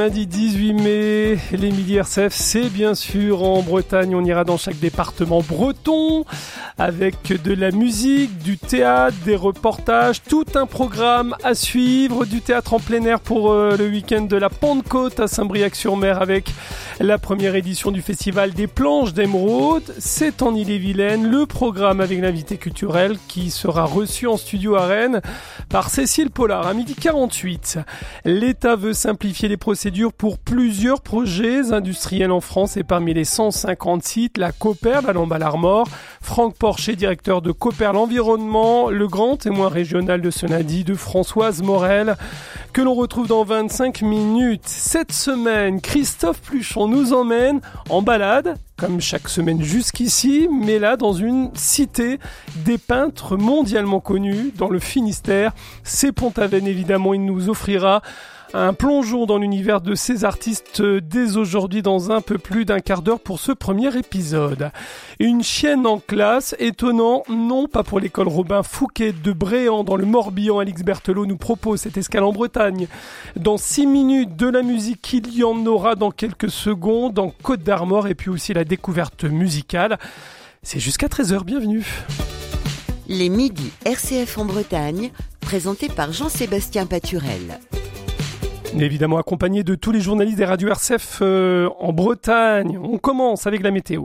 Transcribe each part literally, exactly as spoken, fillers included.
Lundi dix-huit mai, les Midi R C F, c'est bien sûr en Bretagne. On ira dans chaque département breton avec de la musique, du théâtre, des reportages, tout un programme à suivre, du théâtre en plein air pour euh, le week-end de la Pentecôte à Saint-Briac-sur-Mer avec la première édition du festival des planches d'émeraude. C'est en Ille-et-Vilaine, le programme avec l'invité culturel qui sera reçu en studio à Rennes par Cécile Pollard à midi quarante-huit. L'État veut simplifier les procédures pour plusieurs projets industriels en France et parmi les cent cinquante sites, la Cooper, la Lamballe-Armor. Franck Porcher, directeur de Cooper l'Environnement, le grand témoin régional de Sonadi de Françoise Morel, que l'on retrouve dans vingt-cinq minutes. Cette semaine, Christophe Pluchon nous emmène en balade, comme chaque semaine jusqu'ici, mais là dans une cité des peintres mondialement connus dans le Finistère. C'est Pont-Aven évidemment, il nous offrira un plongeon dans l'univers de ces artistes dès aujourd'hui dans un peu plus d'un quart d'heure pour ce premier épisode. Une chienne en classe, étonnant, non pas pour l'école Robin Fouquet de Bréant dans le Morbihan. Alix Berthelot nous propose cette escale en Bretagne. Dans six minutes, de la musique, il y en aura dans quelques secondes en Côte d'Armor et puis aussi la découverte musicale. C'est jusqu'à treize heures, bienvenue. Les Midi R C F en Bretagne, présentés par Jean-Sébastien Paturel. Évidemment accompagné de tous les journalistes des radios R C F euh, en Bretagne. On commence avec la météo.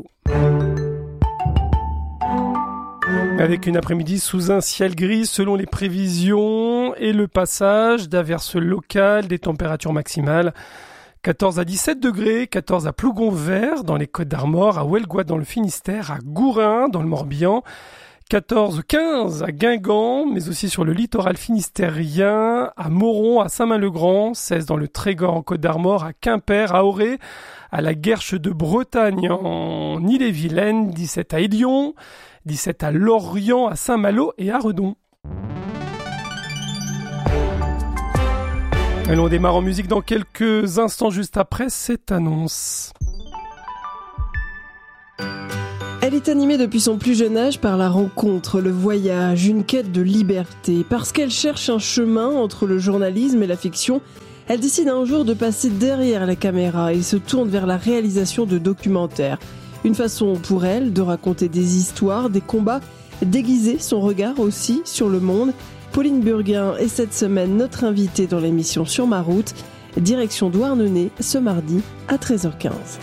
Avec une après-midi sous un ciel gris selon les prévisions et le passage d'averses locales, des températures maximales. quatorze à dix-sept degrés, quatorze à Plougonvert dans les Côtes d'Armor, à Huelgoat dans le Finistère, à Gourin dans le Morbihan. quatorze quinze à Guingamp, mais aussi sur le littoral finistérien, à Moron, à Saint-Main-le-Grand, seize dans le Trégor en Côte d'Armor, à Quimper, à Auray, à la Guerche de Bretagne en Ille-et-Vilaine, dix-sept à Élion, dix-sept à Lorient, à Saint-Malo et à Redon. Et on démarre en musique dans quelques instants juste après cette annonce. Elle est animée depuis son plus jeune âge par la rencontre, le voyage, une quête de liberté. Parce qu'elle cherche un chemin entre le journalisme et la fiction, elle décide un jour de passer derrière la caméra et se tourne vers la réalisation de documentaires. Une façon pour elle de raconter des histoires, des combats, déguiser son regard aussi sur le monde. Pauline Burguin est cette semaine notre invitée dans l'émission Sur ma route, direction Douarnenez ce mardi à treize heures quinze.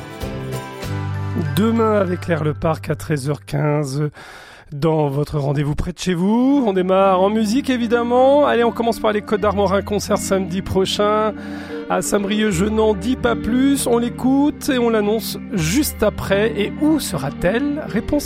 Demain avec Claire Leparc à treize heures quinze dans votre rendez-vous près de chez vous. On démarre en musique évidemment. Allez, on commence par les Côtes d'Armor, un concert samedi prochain à Saint-Brieuc. Je n'en dis pas plus. On l'écoute et on l'annonce juste après. Et où sera-t-elle ? Réponse